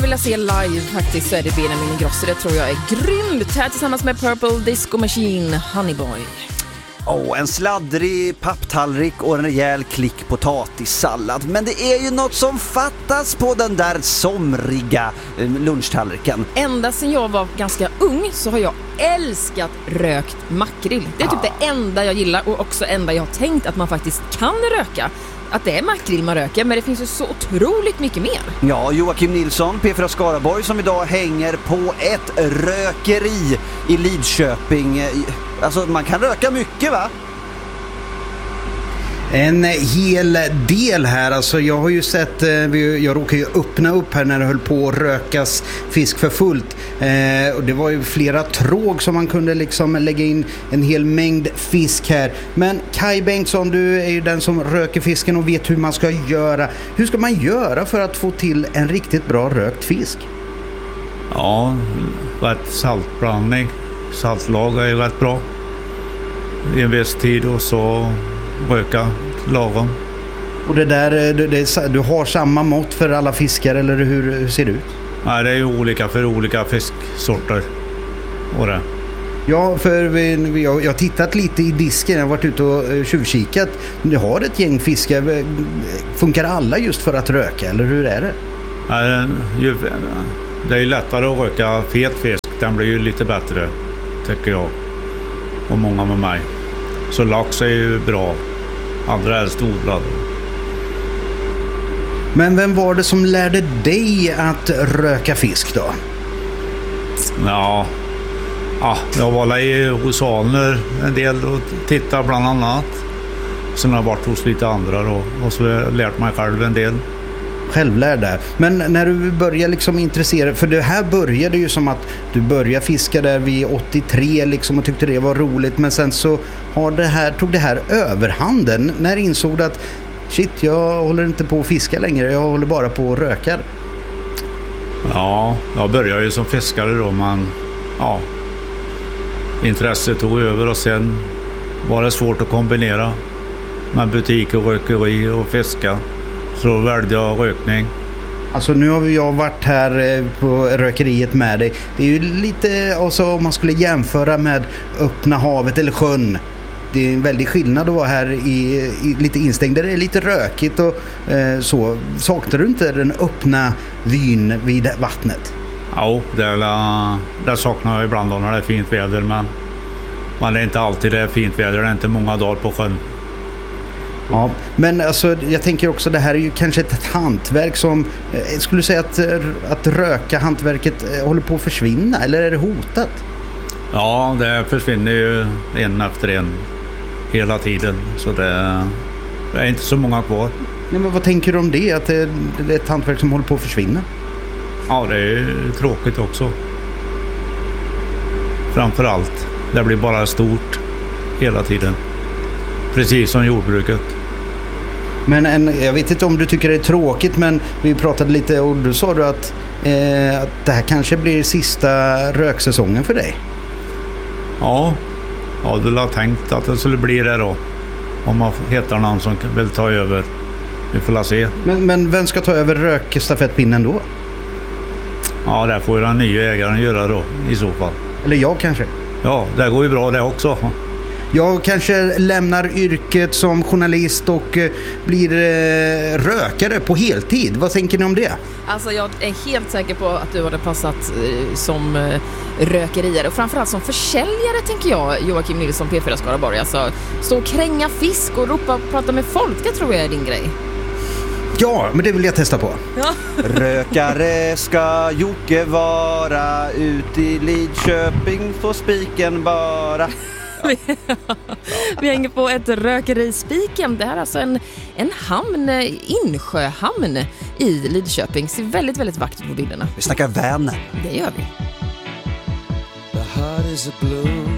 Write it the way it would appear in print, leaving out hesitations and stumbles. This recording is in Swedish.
vilja se live faktiskt så är det Benjamin Ingrosso. Det tror jag är grymt. Här tillsammans med Purple Disco Machine, Honey Boy. En sladdrig papptallrik och en rejäl klick potatissallad. Men det är ju något som fattas på den där somriga lunchtallriken. Ända sedan jag var ganska ung så har jag älskat rökt makrill. Det är typ det enda jag gillar och också enda jag har tänkt att man faktiskt kan röka. Att det är makrill man röker, men det finns ju så otroligt mycket mer. Ja, Joakim Nilsson, P4 Skaraborg, som idag hänger på ett rökeri i Lidköping. Alltså, man kan röka mycket, va? En hel del här, alltså jag har ju sett, jag råkade ju öppna upp här när det höll på att rökas fisk för fullt och det var ju flera tråg som man kunde liksom lägga in en hel mängd fisk här. Men Kai Bengtsson, du är ju den som röker fisken och vet hur man ska göra. Hur ska man göra för att få till en riktigt bra rökt fisk? Ja, rätt saltblandning, saltlag är ju rätt bra i en viss tid och så röka lagom. Och det där, du har samma mått för alla fiskar eller hur ser det ut? Nej, det är ju olika för olika fisksorter. Och det. Ja, för jag har tittat lite i disken, jag har varit ute och tjuvkikat. Du har ett gäng fiskar, funkar alla just för att röka eller hur är det? Nej, det är ju lättare att röka fet fisk, den blir ju lite bättre tycker jag och många med mig. Så lax är ju bra. Andra är storblad. Men vem var det som lärde dig att röka fisk då? Ja, jag var hos Alner en del och tittade bland annat. Sen har jag varit hos lite andra då, och så har jag lärt mig själv en del. Självlärd där. Men när du började liksom intressera, för det här började ju som att du började fiska där vid 83 liksom och tyckte det var roligt, men sen så tog det här överhanden. När insåg du att shit, jag håller inte på att fiska längre, jag håller bara på att röka? Ja, jag började ju som fiskare då, men ja, intresset tog över och sen var det svårt att kombinera med butik och rökeri och fiska. Så valde jag rökning. Alltså nu har jag varit här på rökeriet med dig. Det är ju lite, alltså om man skulle jämföra med öppna havet eller sjön. Det är en väldig skillnad att vara här i lite instängd. Där det är lite rökigt och så. Saknar du inte den öppna vyn vid vattnet? Ja, det saknar jag ibland när det är fint väder. Men det är inte alltid det är fint väder. Det är inte många dagar på sjön. Ja, men alltså, jag tänker också det här är ju kanske ett hantverk som skulle säga att röka hantverket håller på att försvinna, eller är det hotat? Ja, det försvinner ju en efter en hela tiden, så det är inte så många kvar. Nej, men vad tänker du om det, att det är ett hantverk som håller på att försvinna? Ja, det är tråkigt också. Framförallt, det blir bara stort hela tiden. Precis som jordbruket. Men jag vet inte om du tycker det är tråkigt, men vi pratade lite och du sa att det här kanske blir sista röksäsongen för dig. Ja, du har tänkt att det skulle bli det då. Om man hittar någon som vill ta över. Vi får se. Men vem ska ta över rökstafettpinnen då? Ja, det får ju den nya ägaren göra då i så fall. Eller jag kanske? Ja, det går ju bra det också. Jag kanske lämnar yrket som journalist och blir rökare på heltid. Vad tänker ni om det? Alltså jag är helt säker på att du hade passat som rökeriare och framförallt som försäljare, tänker jag, Joakim Nilsson, P4 Skaraborg. Alltså, stå och kränga fisk och ropa och prata med folk, det tror jag är din grej. Ja, men det vill jag testa på. Ja. Rökare ska Jocke vara, ut i Lidköping får spiken bara. Vi hänger på ett rökeri Spiken. Det här är alltså en hamn, insjöhamn i Lidköping. Ser väldigt, väldigt vackert på bilderna. Vi snackar Vänern. Det gör vi. The heart is a blue